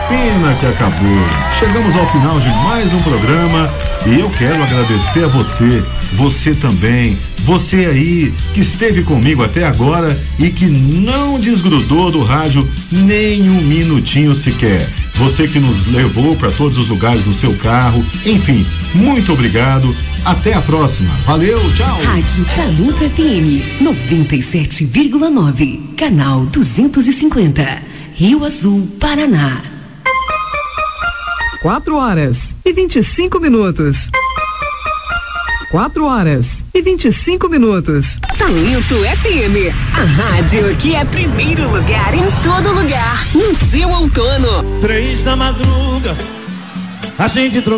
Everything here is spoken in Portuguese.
pena que acabou. Chegamos ao final de mais um programa e eu quero agradecer a você também, você aí que esteve comigo até agora e que não desgrudou do rádio nem um minutinho sequer. Você que nos levou para todos os lugares no seu carro, enfim, muito obrigado. Até a próxima. Valeu, tchau. Rádio Canuto FM 97,9, canal 250, Rio Azul, Paraná. 4h25. 4h25. Talento FM, a rádio que é primeiro lugar em todo lugar, no seu outono. 3 da madruga, a gente trocou